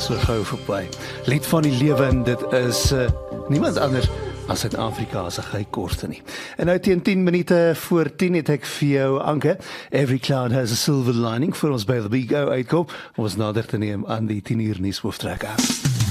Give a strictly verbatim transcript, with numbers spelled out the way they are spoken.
so gou verby. Lied van die lewe en dit is uh, niemand anders as Suid-Afrika se Guy Korte nie. En nou teen tien minute voor tien het ek vir jou Anke, Every Cloud Has a Silver Lining vir ons by The Big O uitkom, om ons nader te neem aan die tien uur nuus hooftrekker.